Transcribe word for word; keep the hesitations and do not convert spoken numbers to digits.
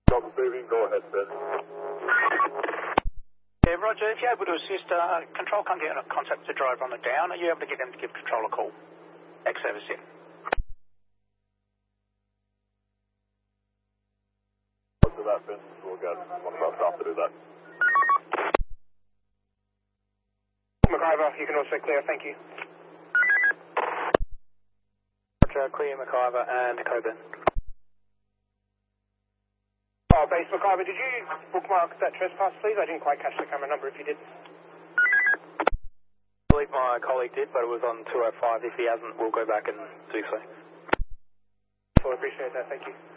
Dog moving, go ahead, Ben. Yeah, Roger, if you're able to assist, uh, control can't get in contact with the driver on the down. Are you able to get them to give control a call? Ex-service in. After that, Ben, we'll get one of our staff to do that. McIver, you can also clear, thank you. Roger, clear McIver and Coburn. Oh, base McIver, did you bookmark that trespass, please? I didn't quite catch the camera number if you did. I believe my colleague did, but it was on two oh five. If he hasn't, we'll go back and do so. Well, I appreciate that, thank you.